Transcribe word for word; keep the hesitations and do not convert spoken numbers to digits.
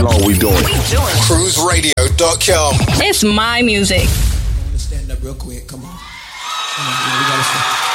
hell are we doing? We doing Cruise Radio dot com. It's my music. I want to stand up real quick. Come on. Come on, we gotta stand.